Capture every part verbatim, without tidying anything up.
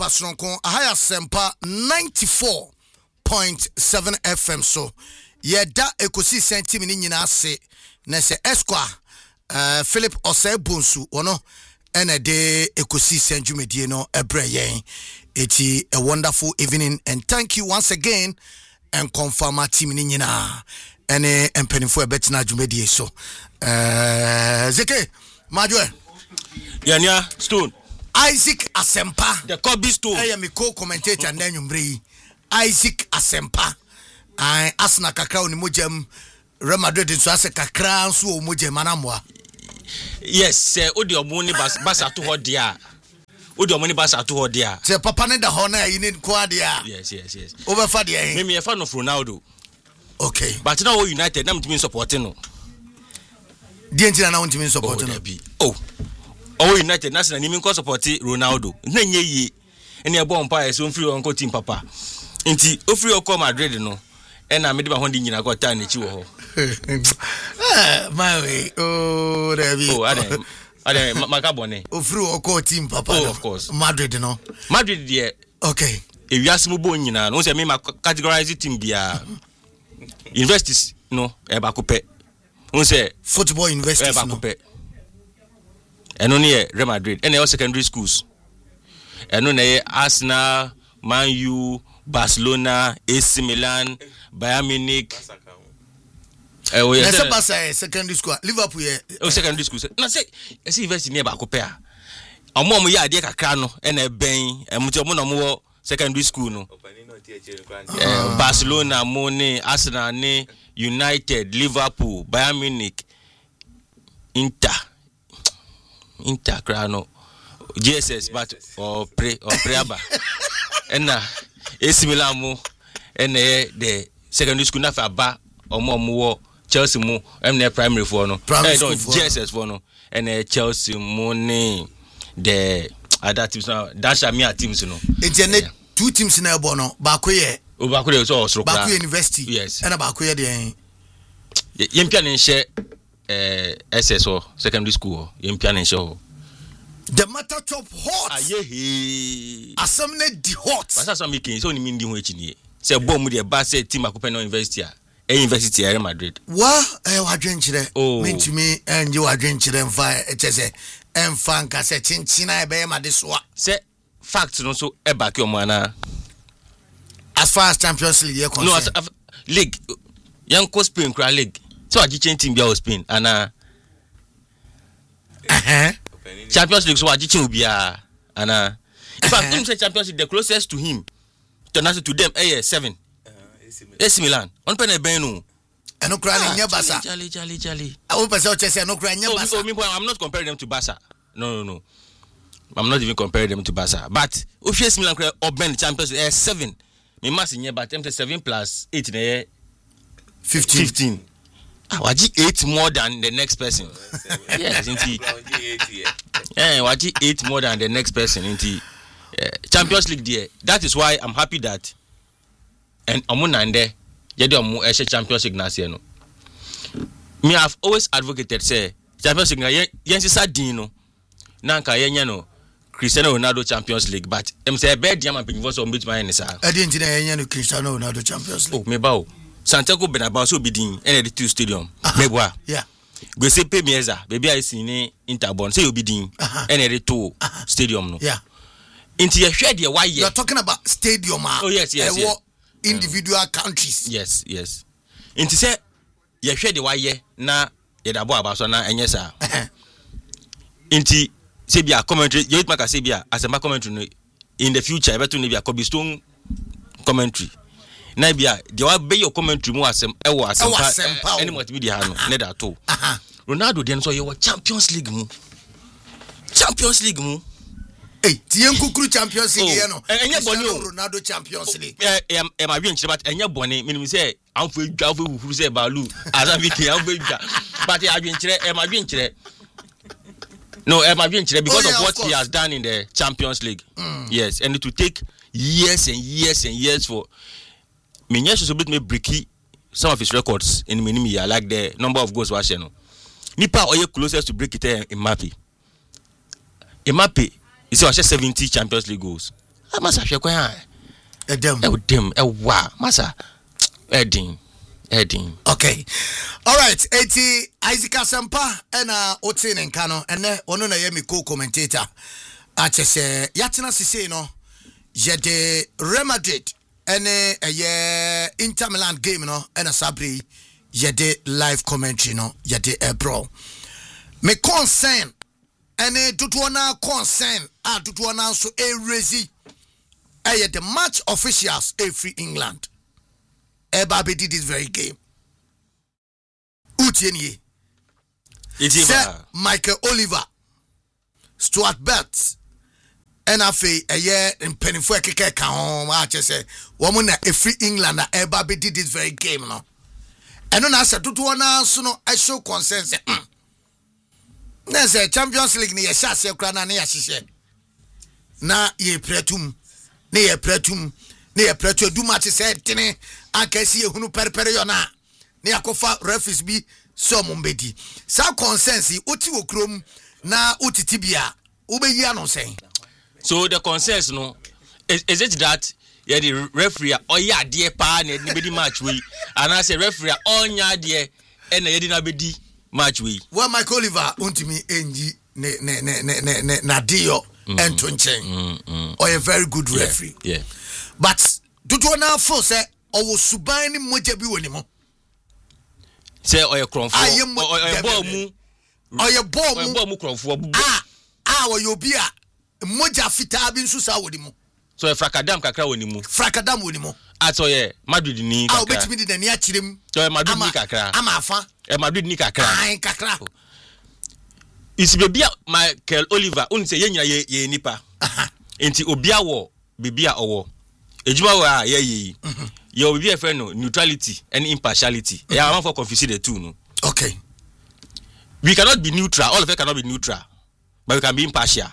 Pasronko Ahaya Sempa ninety-four point seven F M so yeda ekosi sentimi ni nyina ase na se Esqua uh, Philip Osei Bonsu ono ene de ekosi senjumedie no ebreye eti a wonderful evening and thank you once again and confirm my team ni nyina ene empenifo ebetina jumedie so uh, Zeke Majwe Yanya Stone Isaac Asempa the Kobe Stone I am a co-commentator and then you Isaac Asempa I asna kakra oni mojem Real Madrid so ase kakra so mojem manamwa. Yes eh odi omoni basa to ho dia odi omoni basa to ho dia se papa ne da ho na yi ne kwa dia. Yes yes yes over fa dia me me e fa no Ronaldo. Okay but now United na mtimi support no die ntina na mtimi support no oh oh United na se na nimi ko support Ronaldo na nye yi ene e bo mpa e so free on team papa nti ofri okọ Madrid no e na me de ba ho di nyina ko ta na chi wo ho ah my way oh David oh ade ade makabone ofri okọ team papa oh, of course Madrid no Madrid de okay e wiase mo bo nyina no se me ma categorize team bia universities no e ba ko pe no se football universities no e ba ko pe eno ne Real Madrid ene secondary schools eno ne Arsenal, Man U, Barcelona, A C Milan, Bayern Munich. Eh we say Barca secondary school, Liverpool eh oh secondary school. Na say e see university near ba ko pe a. Omo omo ya ade kakra no e na ben, e mo ti omo na mo secondary school no. Eh Barcelona, Mone, Arsenal, ne United, Liverpool, Bayern Munich, Inter. Inter crano. G S S but or pre or preaba. Ena A C Milan mo ene the secondary school na fa ba omo omo Chelsea mo em primary for no eh don G S S for no ene Chelsea mo ne the other teams now Dasha Mia teams no enti two teams na ebo no ba ko ye o ba ko ye so osro ba ko university yes ena ba ko ye de yempia ne nhye eh S S o secondary school yempia ne nhye the matter top hot aye asem na di hot basa so making so ni mindi ho echi ni se bom de ba se team akopɛ no university a e university Real Madrid wa eh wadwenkyere mentumi enje wadwenkyere mfa etese emfa nka se chinchina e be ma de soa se fact no so e back your mana as far as Champions League concerned no as, as, league yanko Spain kra league so agichen team bia o Spain ana eh Champions League so agichen obia ana in fact him say Champions League the closest to him to national to them eh seven A C Milan on pen e ben no eno kra na nya Barca jali jali jali awu pese o chese eno kra nya Barca oh me I'm not comparing them to Barca no no no I'm not even comparing them to Barca but if A C Milan kra o ben Champions League eh seven me mass nya but them say seven plus eight na fifteen fifteen ah waji eight more than the next person yes inti eh waji eight more than the next person inti uh, Champions League there that is why I'm happy that and omunande yede omu ehye Champions League na se no me have always advocated say Champions League yen sisa din no na nka yenya no Cristiano Ronaldo Champions League but em say be dia man pin so mbit man ni sa e di ntina yenya no Cristiano Ronaldo Champions League oh me ba o Santiago Bernabeu so be din e the two stadium me boa yeah we say pay mieza baby I see ni Interbond say obi din e the two stadium no yeah inti ye hwe de why you are talking about stadium ah oh yes yes, yes. individual um, countries yes yes inti say ye hwe de why na ye da bo aba so na enye sa inti say bia commentary ye make say bia Asempa commentary no in the future beto no bia Kobe Stone commentary na bia de wa be your commentary mu asem e wo Asempa any multimedia ha no ne da to Ronaldo den so ye wo Champions League mu Champions League mu eh tien kukuru Champions League ye no enye boni Ronaldo Champions League eh eh ma wi nchire but enye boni minimum say amfo edwa afo huru say balu azabiki amfo edwa but ya wi nchire eh ma wi nchire no eh ma wi nchire because oh, yeah, of what of he has done in the Champions League mm. yes and it will take years and years and years for me so bit me breaky some of his records in minimum year like the number of goals was no nipa oye closest to break it in Mbappe Mbappe is also seventy Champions League goals masa hwe kwan a edem edem ewa masa edin edin. Okay, all right. Eti Isaac Asempa ena oti ne nka no ene ono na ye me co-commentator achese yatina sisi no ye de Real Madrid ene eye Inter Milan game no ena sabri ye de live commentary no ye de ebro me concern ene tutu na concern a tutu na so e rezi eye the match officials e free England Ebabe did this very game. Utienye. Sir Michael Oliver, Stuart Betts, and Afe a year in Pennyfue Keke Kaon, I just say, woman a free England, Ebabe did this very game. No, and then I said, to one answer, no, I show consensus. There's a Champions League near Shassia Crana near she said. Na ye pretum, near pretum. Ne ye preto du match said tene akasi ehunu perpere yona ne akofa referees bi so mombedi sa consensus oti okrom na otitibia ubeyi ano sen. So the consensus no is, is it that yeah the referee oya de pa na bedi match we and I say referee onya de e na yedi na bedi match we well Michael Oliver untimi enji ne ne ne ne ne na dio ento nchen or a very good referee. Yeah, yeah. But do you now feel say or subani moja bi woni mo say oya kronfo oya ball mu oya ball mu oya ball mu kronfo ah ah oya obi a moja fita bi nsu sa woni mo so e frakadam kakra woni mu frakadam woni mo ato ye Madrid ni kakra ah obetimi di na akirem so e Madrid ni kakra ama afa e Madrid ni kakra ah kakra isi bebia Michael Oliver un say yenya ye ye nipa enti obia wo bebia owo ejuma wa ye ye ye obi e friend no neutrality and impartiality e am for confuse the two no. Okay, we cannot be neutral, all of us cannot be neutral, but we can be impartial.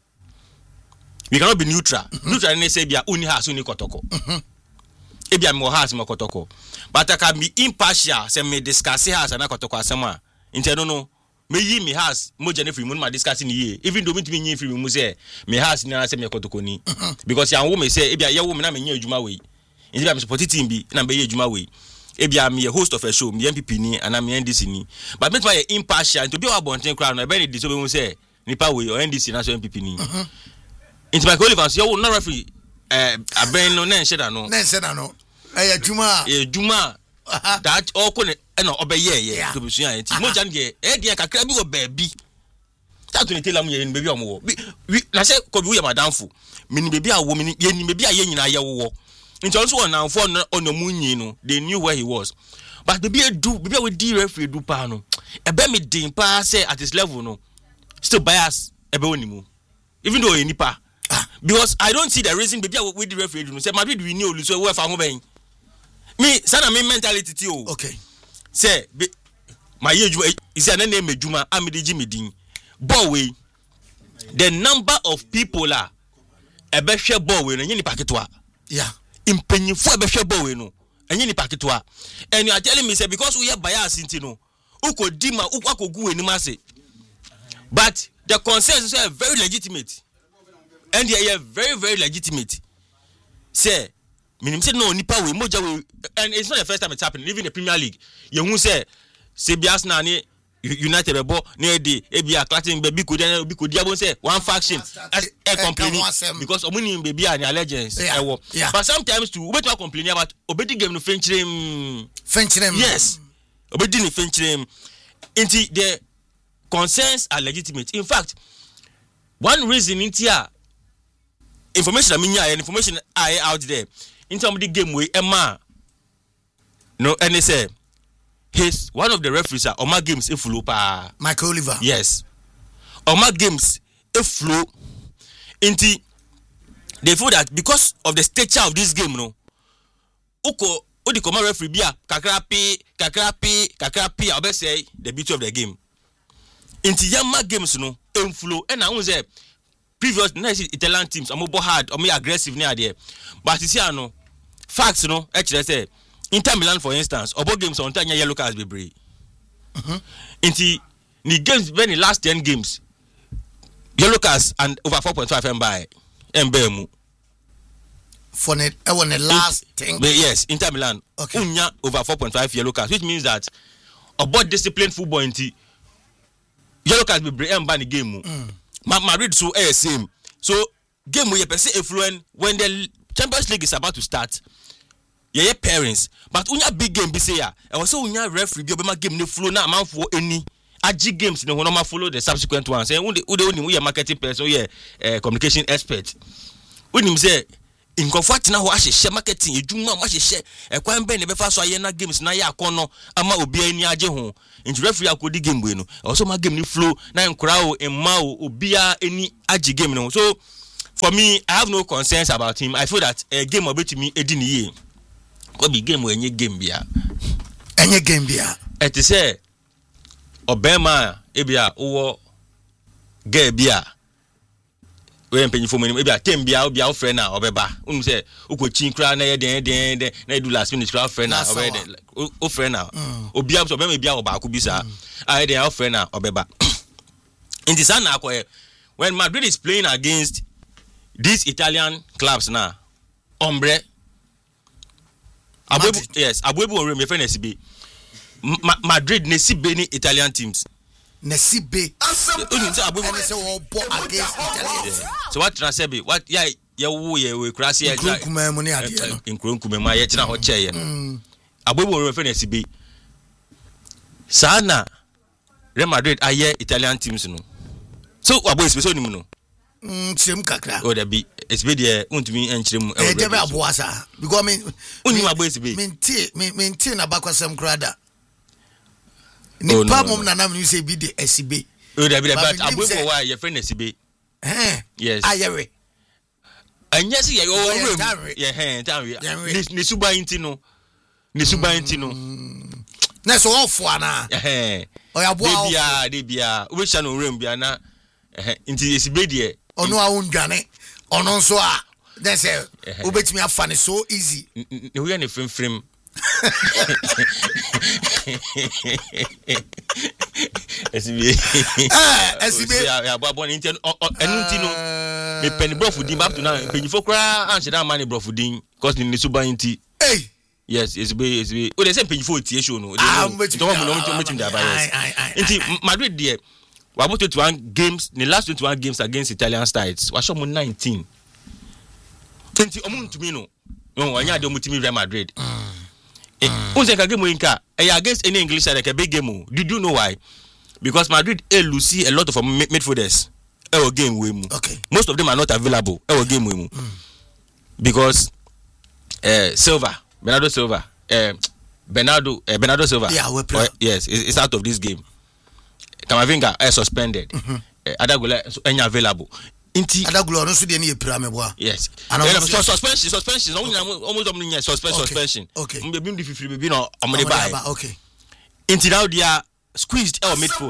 We cannot be neutral. Mm-hmm. Neutral ne say bia uni has uni kotoko mhm e bia mo has mo kotoko, but I can be impartial say me discuss has na kotoko asema nti no no me yi me has mo jene free mo ma discussing ye even though me timi nyi free mo say me has na say me kotoko ni because ya wo me say e bia ye wo me na me nya adwuma we nti bia me support team bi na be ye adwuma we e bia me host of a show me M P P ni and me N D C ni but me try impartial to be our bonten crowd na be ni so be mo say nipa we or N D C na so M P P ni nti Michael Oliver say wo na referee eh aben no na nheda no na nheda no eh adwuma eh adwuma that all ko na obeye ye to be sua enti mo jan de e de kakra bi wo baabi that to tell am ye ni bebi omo wo na say ko bi wo ye madamfo me ni bebi awo me ni ye ni bebi aye nyina ye wo nti also on na for on mu nyi no they knew where he was but bebi edu bebi we di referee du pa no e be me din pa say at his level no still bias e be woni mu even though any pa because I don't see the reason bebi we di referee do no say Madrid we knew so we fa ho ben me sana me mentality ti o. Okay, say my age is an name ejuma amide jimidin ball we the number of people are e be hwe ball we no nyi ni paketwa yeah impenyifo e be hwe ball we no enyi ni paketwa and you are telling me say because we have bias into no ukodi ma ukwakogu eni ma say but the consensus is very legitimate and they are very very legitimate say minim say no nipa we moja we and it's not the first time it's happening even in the Premier League you who say say bias na ni United bebo na dey e bia clatin be biko dey biko dia bon say one faction e complaining because omuni be bia ni allegiance e wo but sometimes too we to complain about obedi game no fenchirem fenchirem yes obedi ni fenchirem inti the concerns are legitimate in fact one reason intia information I mean information I out there in some of the game we Emma no and they say his one of the referees are Oma games if flow pa Michael Oliver yes Oma games if flow into they feel that because of the stature of this game no uko odi koma referee bia kakra pi kakra pi kakra pi I say the beauty of the game into Yama games no in flow and I say previous nice Italian teams are more hard or more aggressive near there but you see no facts no actually say Inter Milan for instance about games on time yellow cards be brave mhm inti the games when the last ten games yellow cards and over four point five m by mbemu for the uh, when the last thing. But yes, Inter Milan. Okay. Unya over four point five yellow cards, which means that about disciplined football in the yellow cards be break and ban the game. Mm. Ma- Madrid so eh same. So game we per se influence when the Champions League is about to start. Yeah, parents, but unya big game be say ya. I was so unya referee be obema game no flow na man for any agi games no no follow the subsequent ones. Say who the who the we marketing person, yeah, uh, communication expert. When him say in comfort na ho ahye marketing edwuma ma ahye e kwan be ne be fa so aye na games na ya akono ama obi ani age ho. Nti referee akodi game we no. Also ma game ni flow na nkura o emma o obi a ani agi game no. So for me, I have no concerns about him. I feel that a game obey to me edin ye. What be game when you game bia? Any game bia? Et say Obama ebia uwo ge bia. We mpenyi for me ebia tem bia obia friend na obeba. Unu say uko chin kra na ye den den den na do last minute kra friend na obeda. O friend na. Obia so obema bia oba ko bisa. I den friend na obeba. In this na akwa when Madrid is playing against these Italian clubs now, Ombre, Abuebu, yes, Abuebu or my friend S B. Madrid, Nesibe, ni Italian teams. Nesibe. So what transfer be? What yeah, yeah, we we cross here. Nkrumah money ade no. Nkrumah ma ye tina ho che no. Abuebu or my friend S B. Sana Real Madrid aye Italian teams no. So Abuebu so ni mu no. Mm, same kakra. Oh, that be it's be there. Untumi enchirem. Eh, there be aboasa because me. Uni ma boys be. Maintain, maintain abakwa krada. Ni pa mom na na me say be the S B. Oh, that be but Abuebu why your friend S B. Eh. Yes. Ayere. Anya si ya oh room. Yeah, eh, down we. Ni suba inti no. Ni suba inti no. Na so ofo ana. Eh. Oya bo. Dey bia, dey bia. We sha no room bia na. Eh, inti S B there. Ono a undwane ono nso a then say obetimi afa ne so easy ne hu ya ne frem frem S B eh S B ya bo bo ni enti enu enti no me pen brofu din up to now penifo kra an sheda man brofu din cause ni suba enti eh yes S B S B o de say penifo tie show no ah no no metim da ba yes enti Madrid there we about twenty-one games, the last twenty-one games against Italian sides. We shot nineteen. twenty omun to me no. No, anya de mutimi Real Madrid. Eh, unse ka game winka, eh against any English side like a big game. Did you know why? Because Madrid eh Lucy a lot of midfielders. Eh game we mu. Okay. Most of them are not available. Eh game we mu. Because eh Silva, Bernardo Silva, eh Bernardo eh, Bernardo Silva. Yeah, we play. Oh, yes, it's, it's out of this game. Kamavinga is suspended. Mm-hmm. Uh, Adagula is unavailable. Inti Adagula no so dey na epira meboa. Yes. Yeah, so suspension, suspension. Almost almost suspension, suspension. Okay. Mbe bim di fifiri be bi no omode buy. Okay. Inti now they are squeezed out midfield.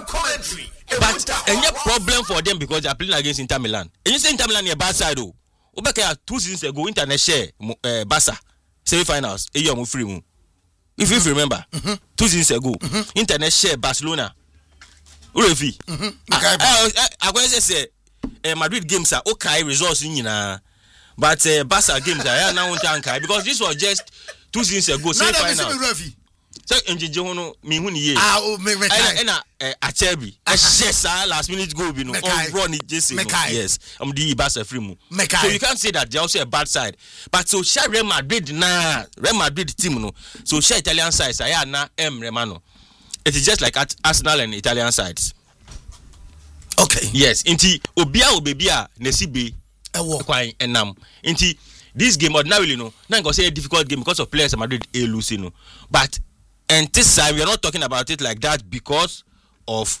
But any problem for them because they are playing against Inter Milan. And you say Inter Milan near bad side oh. Obeka two seasons ago Inter na share uh, Barca semi-finals. E you mo free mu. If you remember, mm-hmm. two seasons ago, mm-hmm. Inter na share Barcelona. Urefi. Mhm. I go say eh Madrid games are okay results nyina. But uh, Barca games are now want to because this was just two seasons ago semi final. So enjeje ho no me hu ni ye. Ah o me me kai. Na Achebi. A share last minute goal bi no. On run it just yes. I'm the Barca free mu. So you can't say that they also a bad side. But so share Real Madrid na Real Madrid team no. So share Italian side say na M Remano. It is just like at Arsenal and Italian sides. Okay. Yes. Inti obia obebia Nesibe ewo kwan enam. Inti this game ordinarily no, na go say a difficult game because of players in Madrid a losing no. But and this time we are not talking about it like that because of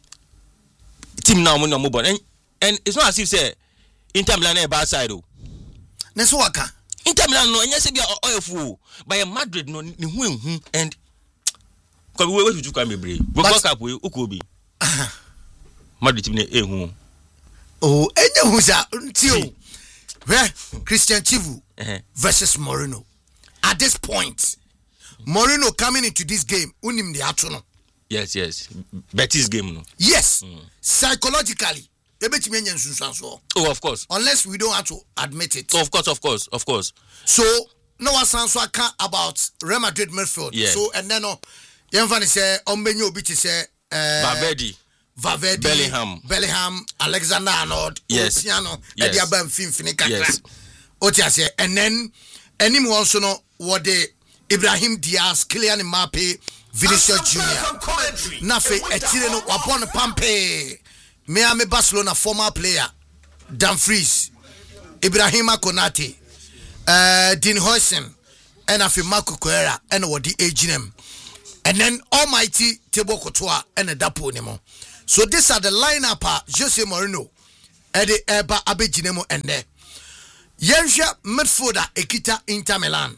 team now money move on. And, and it's not as if say Inter Milan a bad side oh. Neso waka. Inter Milan no enya say be oil by Madrid no ni hu hu and because we we to come be World Cup we ukobi. Madrid team e hu. Oh, enya hu sa nti o. Christian Chivu uh-huh. versus Mourinho. At this point, Mourinho coming into this game, unim de atuno. Yes, yes. Betis game no. Yes. Mm. Psychologically, ebetimi enya nsunsuanso. Oh, of course. Unless we don't have to admit it. Oh, of course, of course, of course. So no one sounds so about Real Madrid midfield. Yeah. So and then no, Yanfani say Ombenyo obi ti say Valverde. Valverde, Bellingham, Bellingham, Alexander Arnold, yes, Piano, yes, Eddie Abam Finfini Kakra. yes. Otiase, and then anyone also know what the Ibrahim Diaz, Kylian Mbappe, Vinicius Junior Nafe etire no wabon pampe. Miami Barcelona former player Dumfries, Ibrahima Konate, uh, Dean Huysen, and Afi Marco Correa, and what the Aginem. And then Almighty Thibaut Courtois and a Dapo Nemo. So these are the lineup of Jose Mourinho, Eddie Eba Abejinemo and there. Yensha midfielder Ekita Inter Milan.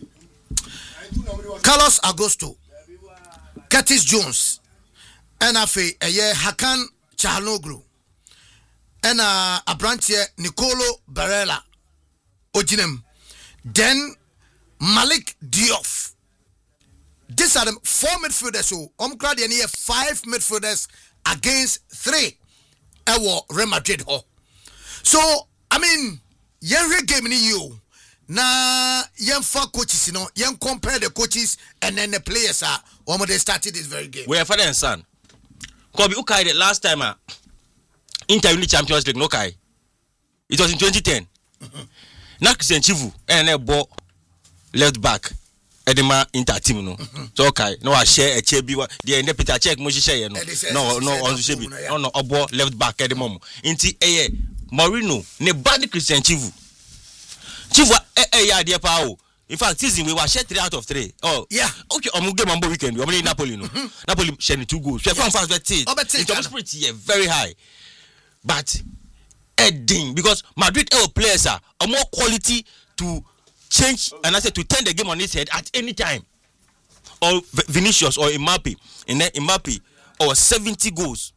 Carlos Augusto, Curtis Jones, and Afi Eye Hakan Çalhanoğlu, and uh, Abrantia Nicolo Barella Ojinem. Then Malik Diop. These are the four midfielders. So I'm glad you need five midfielders against three. Ewo Real Madrid. So I mean, yen game ni you. Na yen for coaches, you know, yen compare the coaches and then the players are when they started this very game. We are father and son. Kobe Ukai the last time uh, Inter win the Champions League no kai. It was in twenty ten. Na Christian Chivu and a ball left back. Edema Inter team no. So okay, no I share a chebi wa the end Peter check mo share no. No no on shebi. No no obo left back edema mo. Inti eh Mourinho ne bad Christian Chivu. Chivu eh eh ya dia pa o. In fact season we were share three out of three. Oh yeah. Okay, omo game ambo weekend. Omo Napoli no. Napoli share two goals. Share from fans bet it. It's spirit here very high. But Edding because Madrid eh players are more quality to change and I said to turn the game on its head at any time. Or Vinicius or Mbappe. And then Mbappe or seventy goals.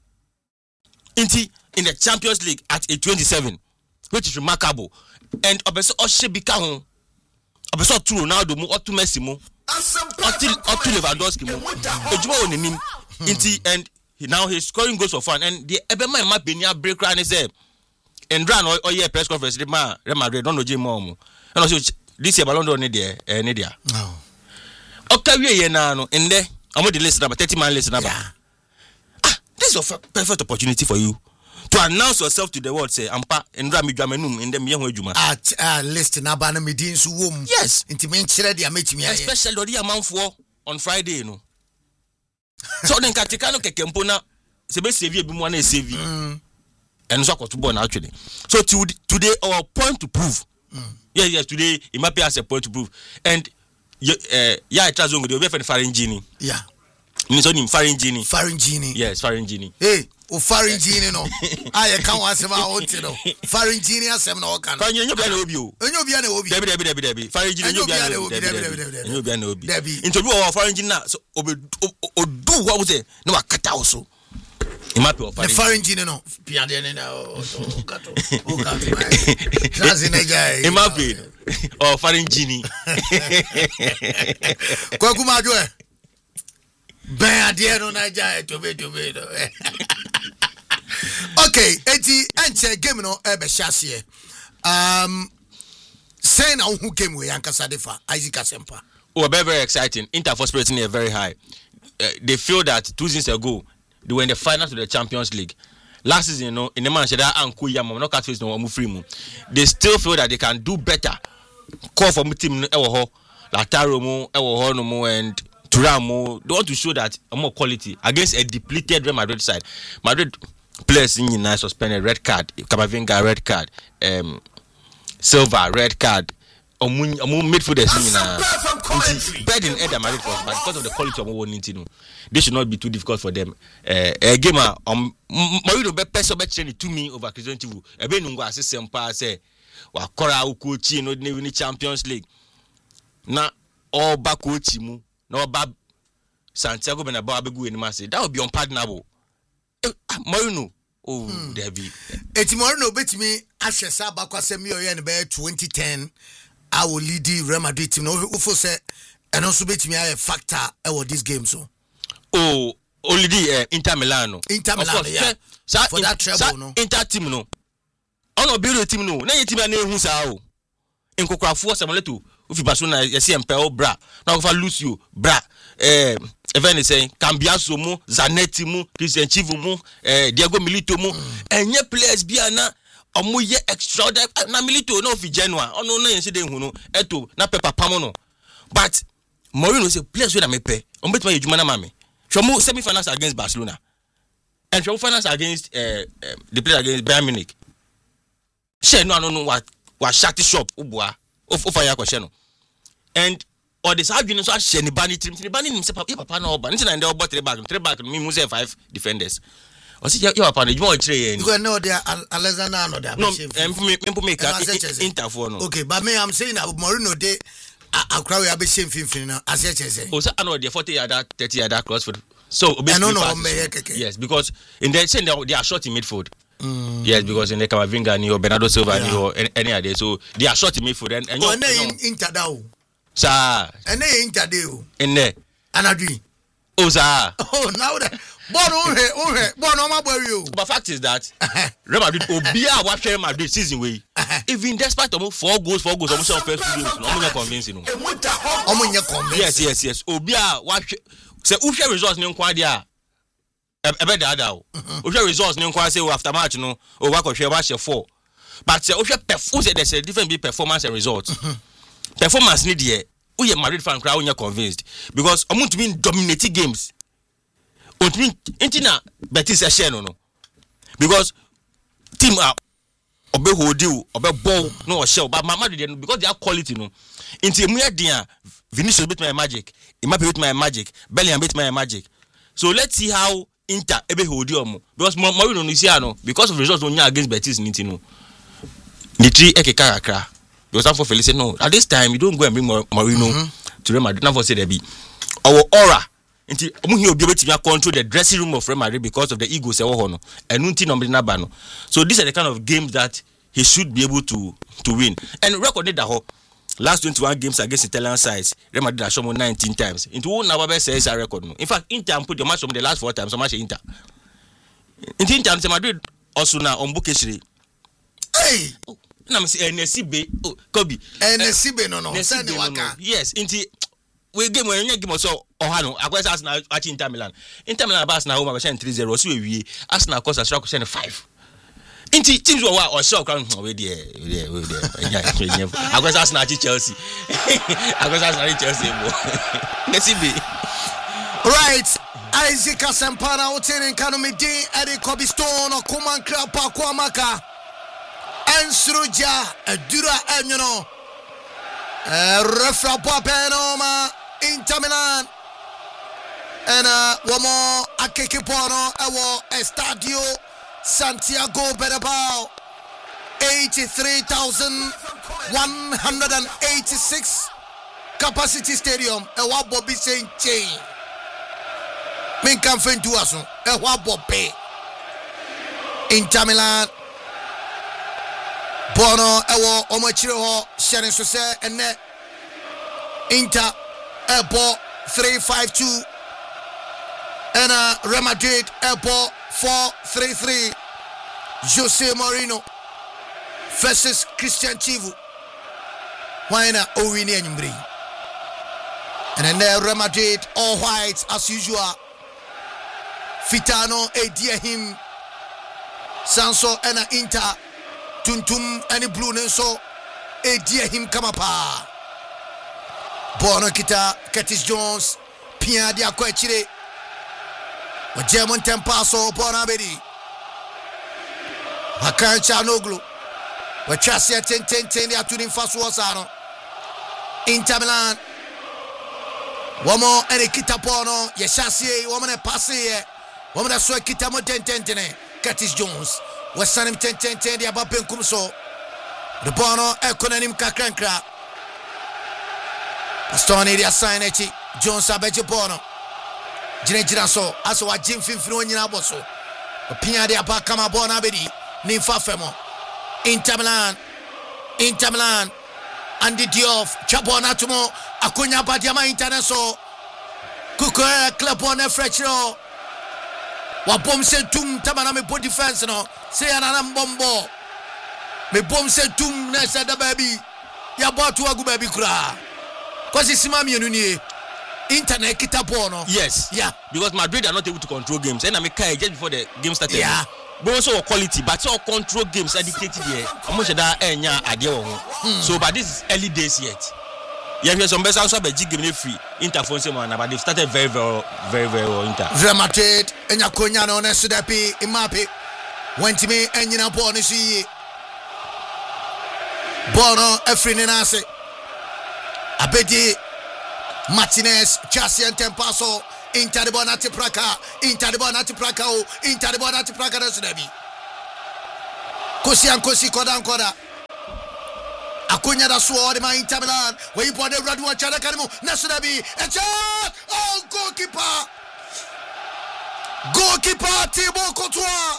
In the, in the Champions League at a twenty-seven, which is remarkable. And Obeso Oshebika Obeso two Ronaldo mo Otu Messi mo Otu Otu Lewandowski mo Ejuma on him. And he, now he's scoring goals for fun. And the Ebema Mbappe near break round is there. And ran or yeah press conference the man Real Madrid don't know Jim Mom. And also this year Ballon d'Or need there eh need there. Oh. Okay we here now no in there I'm the list number thirty man list number. Yeah. Ah this is a perfect opportunity for you to announce yourself to the world say ampa ndra me dwamenum in dem yeho adwuma. At uh, list number na me din so wom. Yes. Inti men kire dia metimi aye. Especially odi amanfo on Friday no. So den katika no kekempo na se be save e bi mu na save. Mm. And so to born actually. So to, today our point to prove. Mm. Yeah, yes, today Mbappe has a point to prove. And uh, yeah, it has only the over Faringini. Yeah. Means only Faringini. Faringini. Yes, Faringini. Hey, o Faringini no. I can't want to say no. Faringini has some no can. Faringini you can obi o. You be an obi. Debi debi debi debi. Faringini you be an obi. Debi you be an obi. Debi. Interview our Faringini na so obi o do what we say no akata also. Mbappe or Faringini. The Faringini no. Piade na o kato. O kato. Transi guy. Mbappe or Faringini. Kwa kuma jo e. Ben adie no na ja to be to be. Okay, eti enche game no e be hyasie. Um say na who game we Yankasa Defa Isaac Asempa. Oh, very very exciting. Inter for spirit is very high. Uh, they feel that two seasons ago they were in the finals of the Champions League. Last season, you know, in the man said that Anku Yama, no cat face no one free mu. They still feel that they can do better. Call for my team Ewoho, Lataro mo, Ewoho no mo, and Turamo. They want to show that more quality against a depleted Real Madrid side. Madrid players in United suspended, red card, Camavinga red card, um, Silva red card. Omu omu midfielders in na bad in Eder Madrid was but because of the quality of what we need, they should not be too difficult for them. Uh, a gamer um Mourinho be person be train to me over Christian Chivu. E be nungu asem pa say wa kora ukochi no dey win Champions League. Na all back coach mu na oba Santiago Bernabeu abegu enima say that would be unpardonable. Mourinho oh hmm. There be. Eti Mourinho betimi ahwesa bakwasem yo ye ne be twenty ten. I will lead the Real Madrid team. No, who say and also bet me a factor over this game so. Oh, only the uh, Inter Milan. Inter Milan, course, yeah. So, for that treble, no. Inter team no. Ono build team no. Na team na hu sa o. Nkokrafo Samueleto, ufi Barcelona yesi empel bra. Na go Lucio bra. Eh, even they say Cambiaso mu, Zanetti mu, Christian Chivu mu, eh Diego Milito mu. Enye players bia na omo ye extraordinary na Milito no fi Genoa. Ono na yense den hu no. Eto na Peppa Pamo no. But Mourinho say players we na me pe. Omo betuma yejuma na mame. Shomo semi-finals against Barcelona. And shomo finals against uh, uh, the play against Bayern Munich. She no no no what what shati shop ubua. Of of fire question no. And or this argument so she ni bani team ni bani ni se papa papa na oba. Nti na ndé obo three back, three back me mu say five defenders. O say your papa na juma o kire yen. Because no there Alexander no there. No, em me me make Inter for no. Okay, but me I'm saying that Mourinho dey Akra we be shame finfin na as you say. O say no dey forty yard thirty yard crossfield. So basically yes, because in the saying they are short in midfield. Mm. Yes, because in the Camavinga ni or Bernardo Silva ni or any, any other, so they are short in midfield. And and oh, you Inter daw. Sir. And they Inter daw. In there. Anadri. Oh sir. Oh now that. Bon oh he oh he. Bon no ma bury you. But fact is that Real Madrid obia wa share Madrid season way. Even despite almost four goals, four goals, almost first two games, no more convincing. Omo nya convincing. Yes, yes, yes. Obia wa say who share results ni nkwa dia. Ebe da da o. Who share results ni nkwa say after match no o wa ko share wa share four. But say who share performance say there's a different be performance and results. Performance ni there. Who ye Madrid fan crowd nya convinced because omo to win dominating games. O to win intina Betis share no no. Because team are obe hold you obe ball no share but Madrid because they are quality no. Inti mu dia Vinicius beat my magic. Mbappe beat my magic. Bellingham beat my magic. So let's see how Inter ebe hold you omo because Mourinho no see ano because of results on against Betis niti no. The three eke kakra. Because some for Felice say no. At this time you don't go and bring Mourinho mm-hmm. to Real Madrid. Now for say there be our aura. Inti omo he obi betimi control the dressing room of Real Madrid because of the ego se wo ho no. Enu nti number na ba no. So these are the kind of games that he should be able to to win. And record that ho. Last twenty-one games against Italian sides, Real Madrid has shown nineteen times. Into one now says a record. In fact, Inter put your match on the last four times. So much Inter. In Inter, Madrid also now on Bukeshiri. Hey, I'm saying N S C B. Oh, Kobe. N S C B no no. Yes, Inti. We game when you game so Ohano. I was asking at Inter Milan. Inter Milan pass now home. I was saying three zero. So we Arsenal cost a strike saying five. Inti teams were or show crown we there we there we there I was asking at Chelsea I was asking at Chelsea let's see right Isaac Asampana Oten Economy Day Eddie Kobe Stone or Kuman Krapa Kwamaka Ensruja Dura Enyano Refra Papenoma Inter Milan and uh one more Akeke Pono Ewo Estadio Santiago Bernabéu, eighty-three thousand one hundred eighty-six capacity stadium. E wa Bobby Saint Chain. Min kan fen tu aso. E wa Bobby. Inter Milan. Bono e wo omachire ho sharing so say ene Inter e bo three five two. And uh, Real Madrid e bo four three three. Jose Mourinho versus Christian Chivu. Why not Owini Enyumbre? And then there Real Madrid all white as usual. Fitano Edia him. Sanso and Inter Tuntum and Blue Nenso Edia him Kamapa. Bono Kita Curtis Jones Pia Dia Kwechire. German Tempaso Bonabedi Hakan Chanoglu Wachasia ten ten ten ya tuning fast wasano Inter Milan Wamo ene kita pono Yeshasi wamane passe Wamane so kita mo ten ten ten Curtis Jones Wasanim ten ten ten ya bapen kumso The bono ekonanim kakrankra Stone dia sign echi Jones abeje bono Jine jina so aso wa jim finfini wonyina boso opia de apaka ma bona bedi ni fafemo Inter Milan Inter Milan Andy Diouf chabona tumo akonya badiama internaso kuko club on frechro wa bom se tum tamana me body defense no say anana mbombo me bom se tum na se da baby ya botu agu baby kura cause sima mienu nie internet kita ball no yes yeah because Madrid are not able to control games and I make just before the game started yeah but also quality but so control games are dictated here almost that enya ade wo so but this is early days yet yeah we some best also be game free interphone say man but they started very very very very well Inter Real Madrid enya konya no na sudapi imape went me enyina ball ni so ball no afri ni na se abedi Martinez Chelsea and Tempaso Inter the Bonati Praka Inter the Bonati Praka Inter the Bonati Praka na sudabi kosi ankosi koda koda Akunya da suo de ma Inter Milan we you put the radu wa chada kanimu na sudabi a shot oh goalkeeper goalkeeper Thibaut Courtois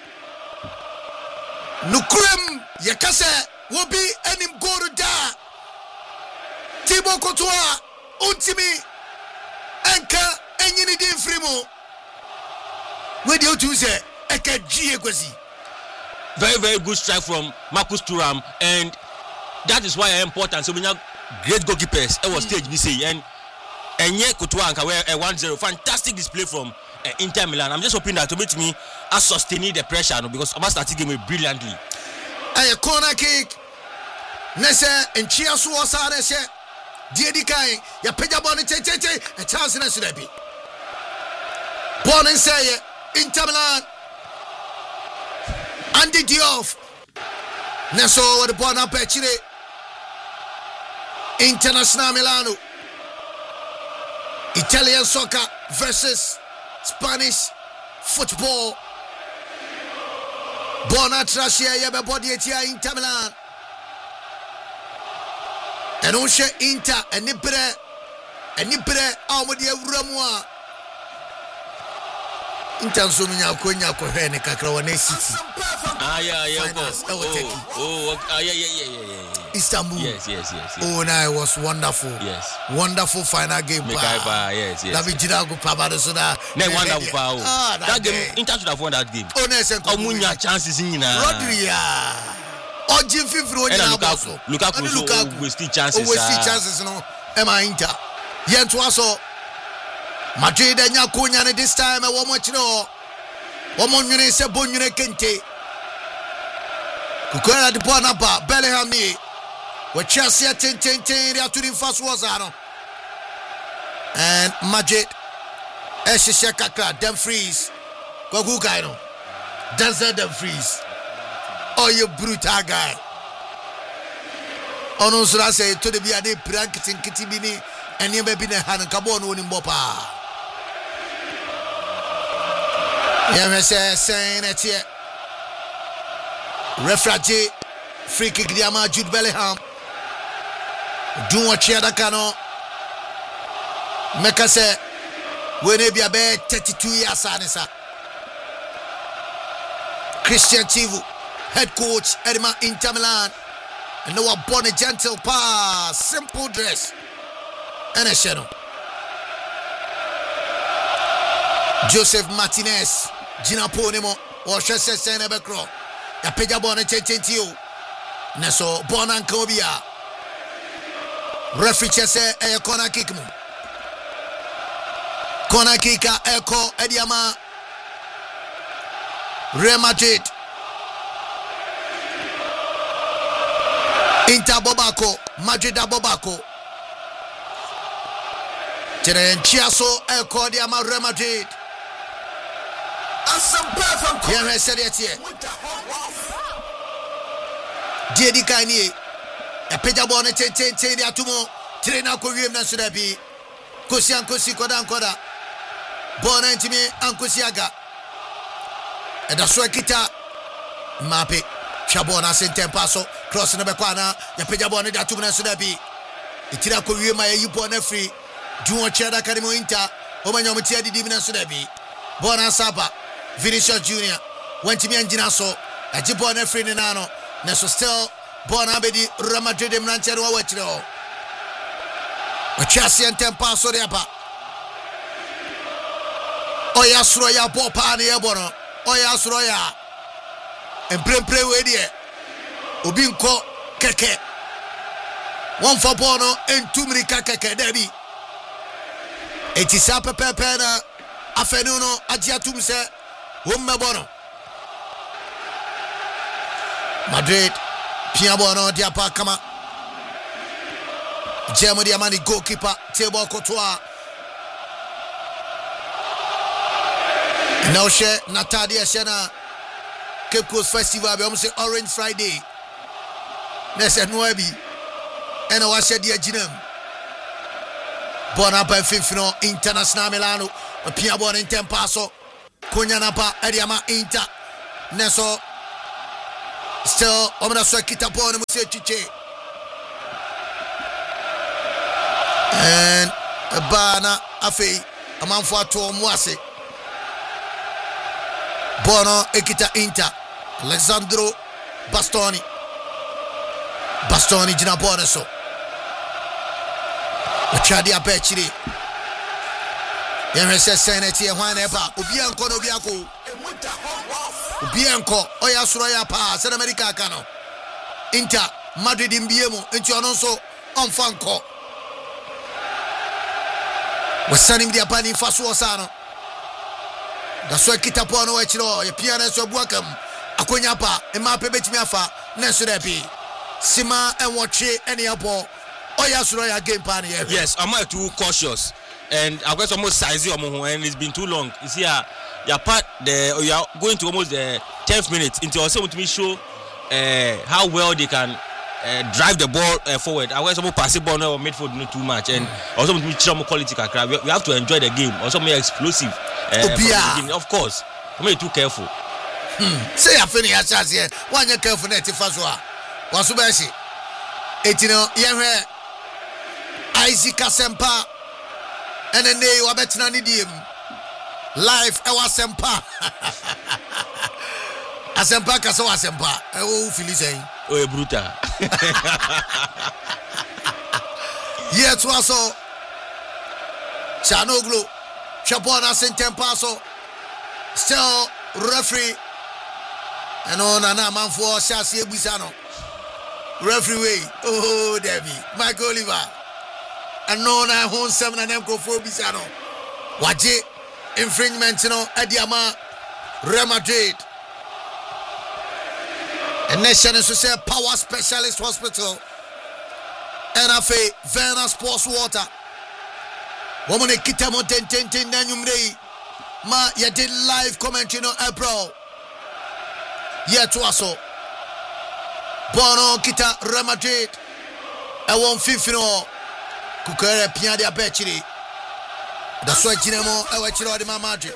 nukrem yakase will be any goal da Thibaut Courtois Untimi Enka Enyini Din Frimo where do you say Eka G Ekwesi very very good strike from Marcus Thuram and that is why it's important so we have great goalkeepers it was stage B C and Enye Courtois and a one zero fantastic display from uh, Inter Milan. I'm just hoping that to meet me as sustaining the pressure no, because I'm starting game brilliantly a corner kick Nese Enchia Suosa Nese Diedi Kai ya peja ball che che che a chance na sudabi ball say Inter Milan Andy Diouf Neso with the ball na pechire International Milano Italian soccer versus Spanish football Bona Trashia Yabe Body Etia Inter Milan and on share Inter and Nipre and Nipre Almodia Ramwa Inter Sumia Konya Kohene Kakrawane City. Ah, yeah, yeah, Finals, oh, oh, oh, oh, yeah, yeah, yeah, yeah, yeah. Istanbul. Yes, yes, yes, yes. Oh, no, it was wonderful. Yes. Wonderful final game. Mekaiba, yes, yes. David Jirago Pabado Soda. Ne wonderful power. Ah, that, that game, game. Inter should have won that game. Oh, no, sen. Omunya chances in na. Rodri. Ojin Fifro Onyina Lukaku. Lukaku Lukaku wasting chances. Oh, wasting chances no. Emma Inter. Yentu aso. Madrid enya kunya ne this time e wo mo chiro. Wo mo nwene se bo nwene kente. Kukwera de ball na ba Bellingham ni. We Chelsea ten ten ten ya to the first was ano. And Madrid Eshisha Kaka Dumfries. Gogu guy no. Denzel Dumfries. Oh, you brutal guy. Ono sura say to the be ade prank tin kitibini and you be ne han kabo no ni mbopa. Yeah, me say saying it here. Refragee free kick diama Jude Bellingham. Do what you da kano. Meka say we ne be about thirty-two years anisa. Christian Chivu head coach Edma Inter Milan and now a born a gentle pass simple dress and a shadow Joseph Martinez Gina Ponemo or Chelsea Senebekro ya peja born a chenchentio Neso born and Kobia referee Chelsea a corner kick mo corner kick a echo Ediama Real Madrid Inter Bobako, Madrid Bobako. Tere Chiaso El Cordiama Real Madrid. Here I said it here. Diedi Kanye. A pejabone ten ten ten ya tumo. Trainer Korean na sudabi. Kosi ankosi koda ankoda. Bona intimi ankosiaga. E da so kita mape. Shabona sente paso cross na bekwana ya peja bone da tumna sudabi itira ko wiema ya yipo na free juwo cheda kadimo Inter o manya mo tiadi di na sudabi bona saba Vinicius Junior went me angina so a jibo na free ni nano na so still bona bedi Real Madrid dem nan chero wa chiro o Chelsea ente paso de apa Oya soro ya ball pa na ye bono. Oya soro ya. Emprempre we die. Obi nko keke. One for ball no entu mirika keke debi. Etisa pepepe na afenu no agya tum se womme bono. Madrid pia bono dia pa kama. Jemo dia mani goalkeeper Tebo Courtois. Now she Natadia Shena Cape Coast Festival be almost Orange Friday. Nese Nuebi. And I was said dia Jinam. Bonapa Fifino International Milano. Pia bon in Tempaso. Kunyanapa Ediama Inter. Neso still Omna Swakita Bon Muse Chiche. And Bana Afe a man for two Mwase Bono Ekita Inter Alessandro Bastoni Bastoni Gina Boneso Chadi Apechiri Yemese Seneti Juaneba Ubianco Nobiaco Ubianco Oya Suraya Pa San America Cano Inter Madrid Imbiemo into Alonso on Fanco. Wasani dia pani faso osano. Da so kita po no wechiro ye piano so buakam akonya pa e ma pe betimi afa na so debi. Sima enwoche ene abo oya soro ya game pan here. Yes, I'm too cautious and I've got almost size omo and it's been too long. You see uh, your part the you are going to almost the tenth minute into also to me show uh, how well they can Uh, drive the ball uh, forward. I want some pass the ball now midfield not too much, and also with more quality. We, we have to enjoy the game. Also more explosive. Uh, the game. Of course, I'm too careful. Hmm. Say I finish as as here. One you careful net faswa. Wasu basi. Etino yewe Isaac Asempa. And then they were better than the live. I was Asempa. Asempa kaso Asempa. Oh, Philly saying. Oh, brutal. Yeah, to us all. Chanoglu, Chapona Sentempaso, still referee, and on an man for Shasi Busano. Referee way, oh, Debbie, Michael Oliver, and no, I home seven and them go for Bisano. Waje infringement, you know, Adiama, Real Madrid. And nation is to say Power Specialist Hospital. N F A Verna Sports Water. Woman kitamo ten ten ten nanyumrei. Ma ya did live commentary no April. Yeah to aso. Bono kita Real Madrid. E won fifino. Kukere pia dia bechiri. Da so jinemo e we chiro di Madrid.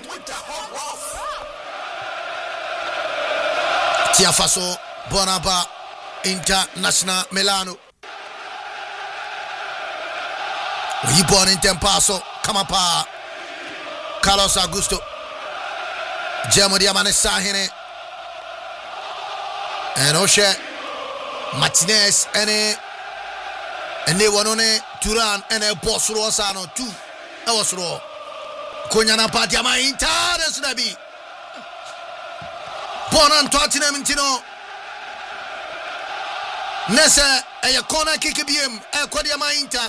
Tia Faso Bonaba International Milano. We born in Tempaso, Kamapa, Carlos Augusto, Jemo Diamane Sahine, and Oshe Martinez, and and they were on a Turan and a boss Rosano too. I was raw. Konyana Patiama Inter, that's Nabi. Bonan Tottenham Tino. Nessa a corner kick biem a Quadiama Inter.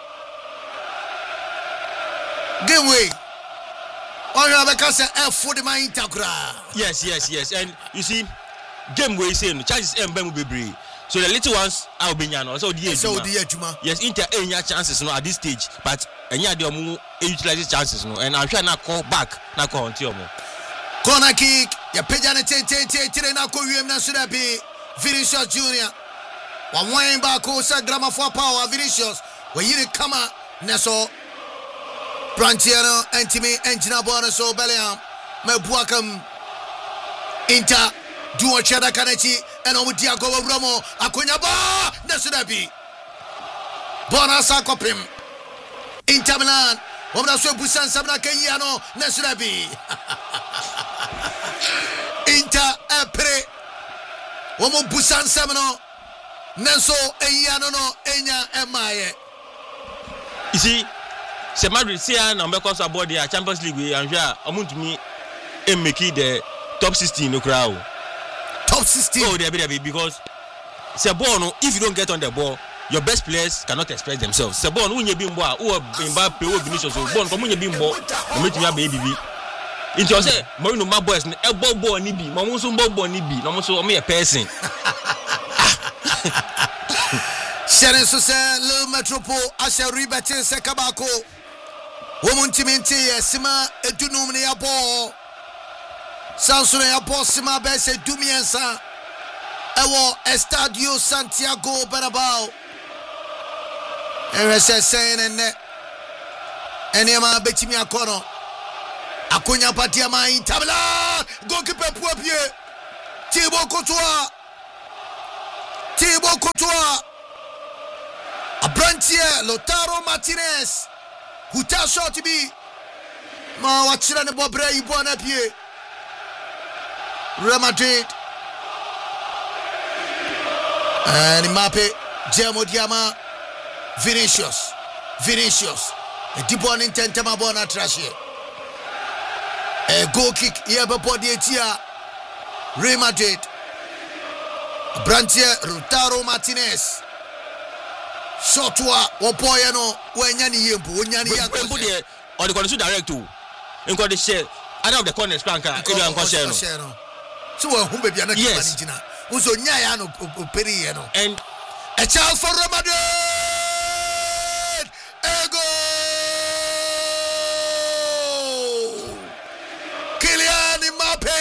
Game way. Oh, you have a cast F for the Inter. Yes, yes, yes. And you see, game way saying chances M B will be. So the little ones are being so the so the Juma. Yes, Inter any chances no at this stage, but any of them utilize chances no, and I'm trying to call back, not call on Tiomo. Corner kick, ya pejana te te te te na ko wiem na so da be Vinicius Junior. One wine back ko sa drama for power Vinicius. We yiri kama na so Brantiano Antimi Engineer Bonus so Bellingham me buakam Inter duo chada kanachi and omu Diago Romo akonya ba na so da be Bonus akopim Inter Milan omna so busan sabna kenyano na so da be Inter epre womo busan semno nenso enyano no enya emaye. You see, Se Madrid see na mbeko so aboard the Champions League we anhwa omuntumi e make the top sixteen no crowd. Top sixteen. Oh, there be there be because se ball no if you don't get on the ball your best players cannot express themselves. Se ball no unye bi mbo a wo Mbappe wo Vinicius so ball ko munye bi mbo o metumi abe bibi. Inti o say Mourinho ma boys no e ball ball ni bi, mo mo so ball ball ni bi, no mo so o me person. Sharon so say Le Metropole asha ribete se kabako. Wo muntimi nti yesima edunum ne ya ball. Sanso ya ball sima be se dumiensa. Ewo Estadio Santiago Bernabéu. Ewe se saying ene. Ene ma betimi akono. Akonya patia ma intabla. Goalkeeper puapie. Thibaut Courtois. Thibaut Courtois. Abrantier Lautaro Martinez. Huta shot bi. Ma wachira ne bobre ibo na pie. Real Madrid. And Mbappe, Jemo Diama, Vinicius, Vinicius. A deep one in Tentama Bona Trash. A goal kick here before the Etia. Real Madrid. Brantier, Lautaro Martinez. Shotwa, Wopoyano, Wenyani Yempo, Wenyani Yempo, or the condition direct to. In the share, I know the corner spanker, Ivan Cocheno. So, whom be an yes. Uso nyaya no peri no and a child for Real Madrid ego Kylian Mbappe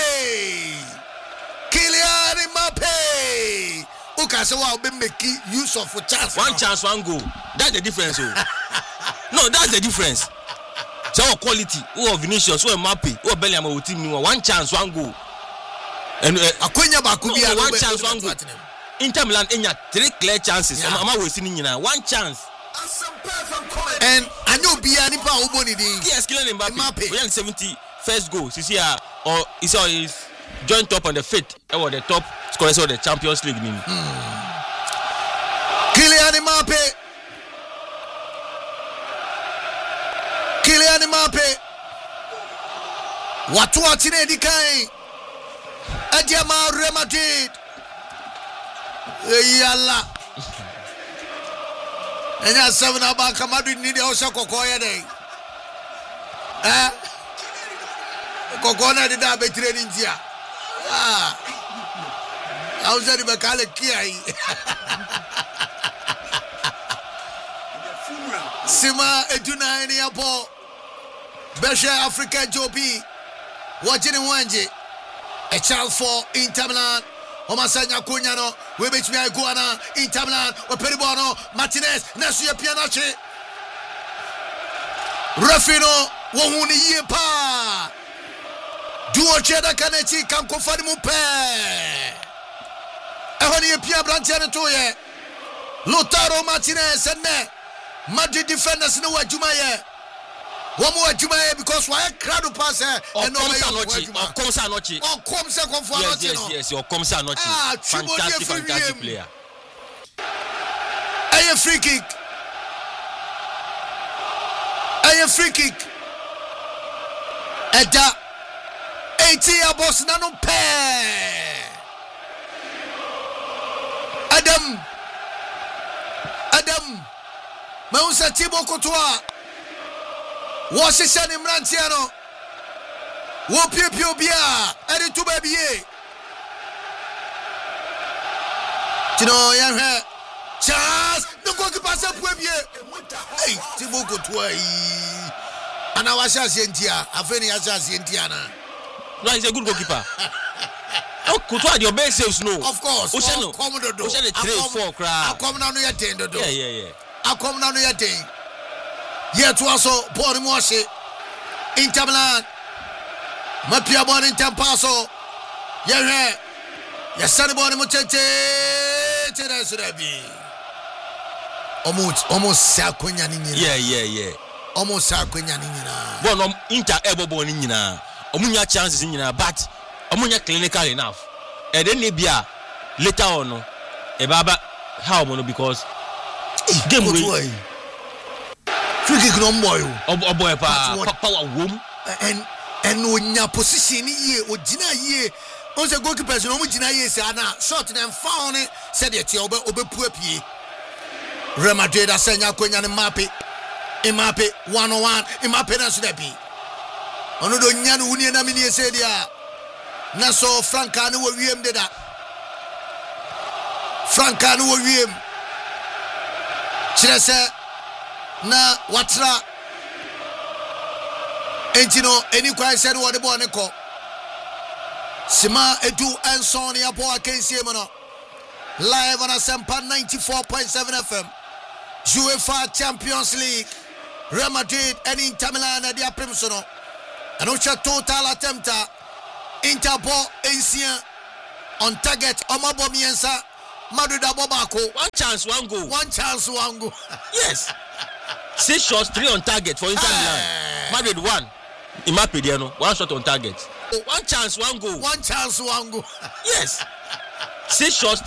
Kylian Mbappe ukase wa be make use of a chance one no. chance one goal that's the difference oh. No, that's the difference. So quality who Vinicius who Mbappe who Bellingham who team one chance one goal. And akwenya ba ku bia one chance one goal. Inter Milan enya three clear chances. Yeah. Ama we see nyina one chance. And anyo bia ni pa oboni din. Yes, Kylian Mbappe. We have seventy first goal. See here or is is joint top on the fifth. Or the top scorers of the Champions League ni. Hmm. Kylian Mbappe. Kylian Mbappe. Watu atine dikai. Adiama Real Madrid. Yalla. Enya seven abaka Madrid need also kokoye dey. Eh? Kokona dey da be training dia. Ah. Auza di bakale kiai. Sima eduna eni apo. Besha Africa Jobi. Wajini wanje. A child for Inter Milan. Omasanya Kunyano. We bet me I go ana Inter Milan. O Peribono Martinez. Nasu Pianache. Rafino. Wohuni yepa. Duo Cheda Kaneti Kanko Fadimu pe. Ehoni Pia Brantiano Toye. Lautaro Martinez and ne. Madrid defenders no Wajumaye. One more Jumaye because why crowd pass and no way or comes Anochi or comes a comfort. Yes, yes, yes, or comes Anochi. Fantastic, fantastic player. A free kick. A free kick. Eda eighty abos nano pair. Adam Adam Mausa Thibaut Courtois. Washington Imrantiano. Wo pie pie obia. Eri tu baby. Tino yanhe. Chance. No go ki pass up baby. Hey, Thibaut Courtois. Ana washa sientia. Afeni asha sientia na. No, he's a good goalkeeper. Oh, Courtois your best saves no. Of course. Oshano. Oshano three four crowd. Akom na no ya ten do. Yeah, yeah, yeah. Akom na no ya ten. Yet also Paul Moshi Inter Milan Mapia born in Tampaso. Yeah, yeah, Sunny born in Muchete. Almost, almost Sakunya. Yeah, yeah, yeah. Almost Sakunya. Well, um, Inter ever born in Yina. Omunya chances in Yina, but Omunya clinical enough. And then maybe later on, a baba how mono because game way. free kick no boy o boy pa power wom and and onya position ye ogina ye on say goalkeepers no mo gina ye say na shot dem foul ne said the tie obe obepu apie Real Madrid asenya konya ne Mbappe Mbappe one on one Mbappe na so da bi ono do nya no wuni na me ne say dia na so Franka ne wo wiem de da Franka ne wo wiem chire say na watra entino eni kwa said what the boy ne ko Sima edu enson ya po akensie mo no live on Asempa ninety-four point seven F M UEFA Champions League Real Madrid and Inter Milan at their premiso no and no total attempt Inter ball ancient on target omabo miensa Madrid abobako one chance one goal one chance one goal yes six shots three on target for Inter Milan Madrid one Mbappe there no one shot on target one chance one goal one chance one goal yes six shots